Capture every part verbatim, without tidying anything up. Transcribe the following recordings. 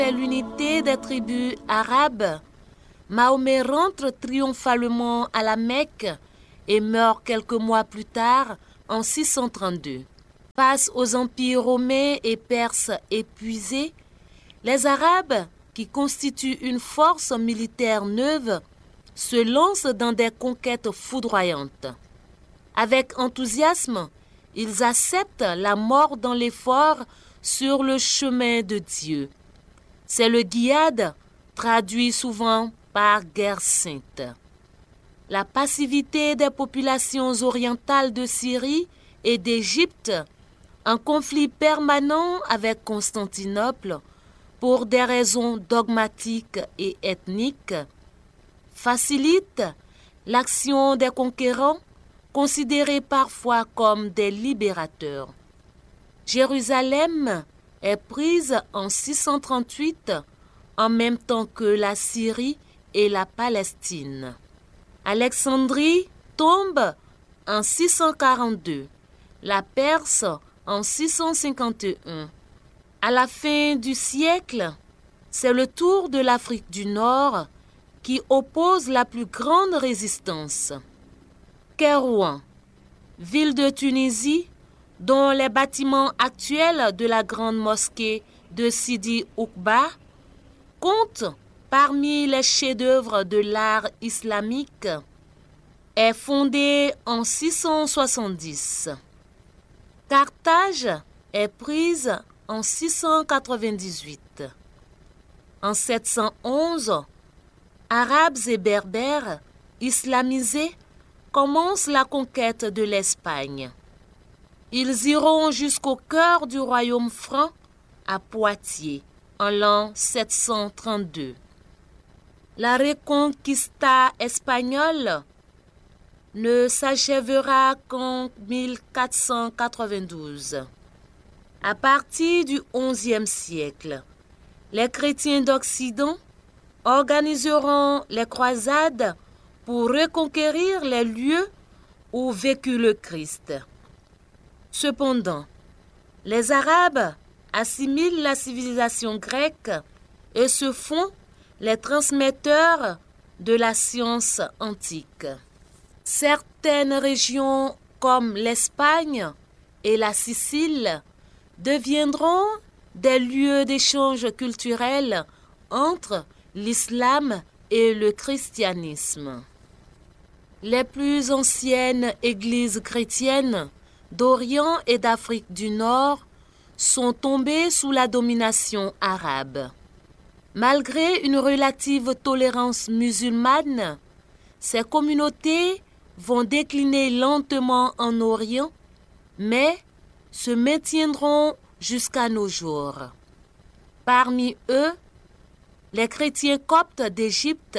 l'unité des tribus arabes, Mahomet rentre triomphalement à la Mecque et meurt quelques mois plus tard, en six cent trente-deux. Face aux empires romains et perses épuisés, les Arabes, qui constituent une force militaire neuve, se lancent dans des conquêtes foudroyantes. Avec enthousiasme, ils acceptent la mort dans l'effort sur le chemin de Dieu. C'est le djihad, traduit souvent par guerre sainte. La passivité des populations orientales de Syrie et d'Égypte, en conflit permanent avec Constantinople pour des raisons dogmatiques et ethniques, facilite l'action des conquérants, considérés parfois comme des libérateurs. Jérusalem est prise en six cent trente-huit en même temps que la Syrie et la Palestine. Alexandrie tombe en six cent quarante-deux, la Perse en six cent cinquante et un. À la fin du siècle, c'est le tour de l'Afrique du Nord qui oppose la plus grande résistance. Kérouan, ville de Tunisie, dont les bâtiments actuels de la grande mosquée de Sidi Oukba comptent parmi les chefs-d'œuvre de l'art islamique, est fondée en six cent soixante-dix. Carthage est prise en six cent quatre-vingt-dix-huit. En sept cent onze, Arabes et Berbères islamisés commencent la conquête de l'Espagne. Ils iront jusqu'au cœur du royaume franc, à Poitiers, en l'an sept cent trente-deux. La Reconquista espagnole ne s'achèvera qu'en mille quatre cent quatre-vingt-douze. À partir du onzième siècle, les chrétiens d'Occident organiseront les croisades pour reconquérir les lieux où vécut le Christ. Cependant, les Arabes assimilent la civilisation grecque et se font les transmetteurs de la science antique. Certaines régions comme l'Espagne et la Sicile deviendront des lieux d'échange culturel entre l'islam et le christianisme. Les plus anciennes églises chrétiennes d'Orient et d'Afrique du Nord sont tombées sous la domination arabe. Malgré une relative tolérance musulmane, ces communautés vont décliner lentement en Orient, mais se maintiendront jusqu'à nos jours. Parmi eux, les chrétiens coptes d'Égypte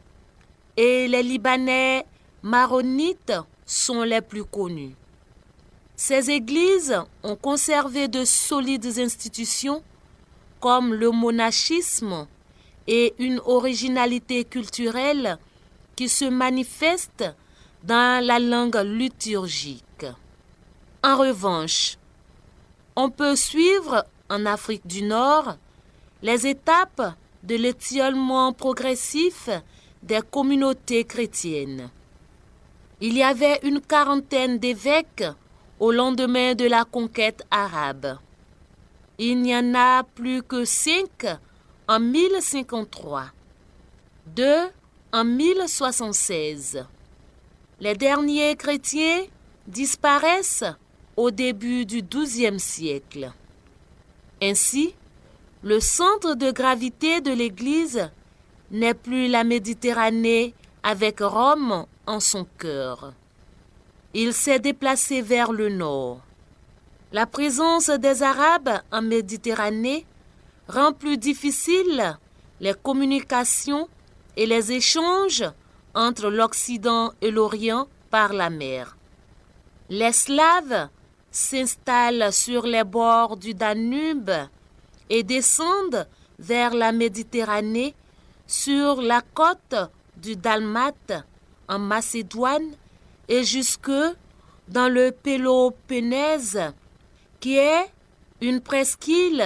et les Libanais maronites sont les plus connus. Ces églises ont conservé de solides institutions comme le monachisme et une originalité culturelle qui se manifeste dans la langue liturgique. En revanche, on peut suivre en Afrique du Nord les étapes de l'étiolement progressif des communautés chrétiennes. Il y avait une quarantaine d'évêques au lendemain de la conquête arabe. Il n'y en a plus que cinq en mille cinquante-trois, deux en mille soixante-seize. Les derniers chrétiens disparaissent au début du douzième siècle. Ainsi, le centre de gravité de l'Église n'est plus la Méditerranée avec Rome en son cœur. Il s'est déplacé vers le nord. La présence des Arabes en Méditerranée rend plus difficile les communications et les échanges entre l'Occident et l'Orient par la mer. Les Slaves s'installent sur les bords du Danube et descendent vers la Méditerranée sur la côte du Dalmate en Macédoine et jusque dans le Péloponnèse, qui est une presqu'île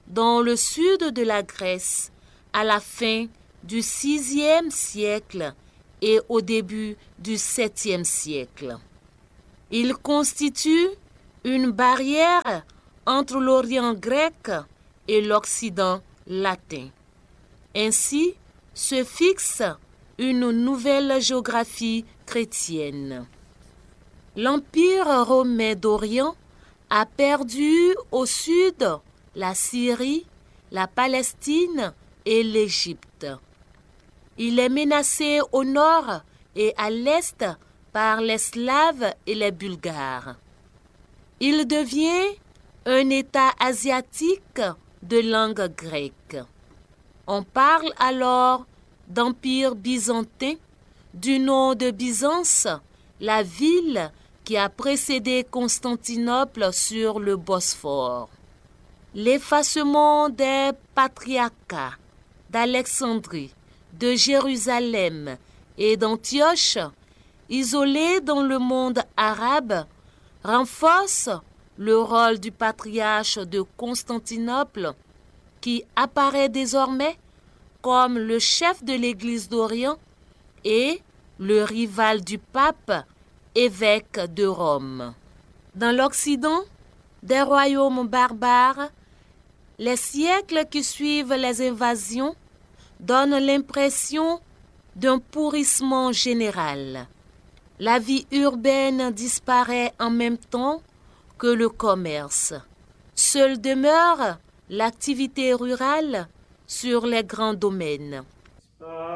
dans le sud de la Grèce à la fin du sixième siècle et au début du septième siècle. Il constitue une barrière entre l'Orient grec et l'Occident latin. Ainsi se fixe une nouvelle géographie chrétienne. L'Empire romain d'Orient a perdu au sud la Syrie, la Palestine et l'Égypte. Il est menacé au nord et à l'est par les Slaves et les Bulgares. Il devient un État asiatique de langue grecque. On parle alors d'Empire byzantin, du nom de Byzance, la ville qui a précédé Constantinople sur le Bosphore. L'effacement des patriarcats d'Alexandrie, de Jérusalem et d'Antioche, isolés dans le monde arabe, renforce le rôle du patriarche de Constantinople qui apparaît désormais comme le chef de l'Église d'Orient et le rival du pape, évêque de Rome. Dans l'Occident, des royaumes barbares, les siècles qui suivent les invasions donnent l'impression d'un pourrissement général. La vie urbaine disparaît en même temps que le commerce. Seule demeure l'activité rurale sur les grands domaines.